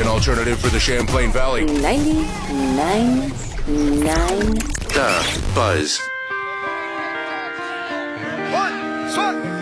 An alternative for the Champlain Valley. 99.9 The Buzz.